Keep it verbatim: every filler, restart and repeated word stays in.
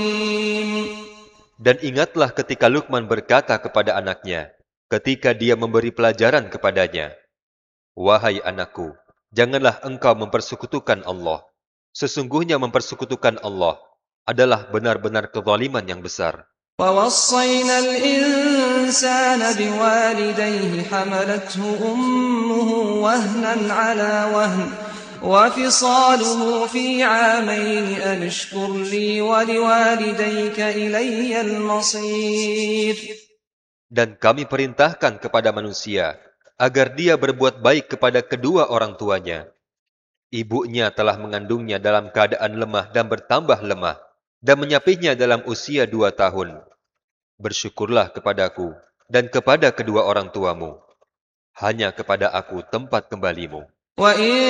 Dan ingatlah ketika Luqman berkata kepada anaknya, ketika dia memberi pelajaran kepadanya, "Wahai anakku, janganlah engkau mempersekutukan Allah. Sesungguhnya mempersekutukan Allah adalah benar-benar kezaliman yang besar." وَوَصَّيْنَا الْإِنسَانَ بِوَالِدَيْهِ حَمَلَتْهُ أُمُّهُ وَهْنًا عَلَى وَهْنٍ وَفِصَالُهُ فِي عَامَيْنِ أَنِ اشْكُرْ لِي وَلِوَالِدَيْكَ إِلَيَّ الْمَصِيرُ. Dan kami perintahkan kepada manusia agar dia berbuat baik kepada kedua orang tuanya. Ibunya telah mengandungnya dalam keadaan lemah dan bertambah lemah, dan menyapihnya dalam usia dua tahun. Bersyukurlah kepadaku dan kepada kedua orang tuamu. Hanya kepada aku tempat kembalimu.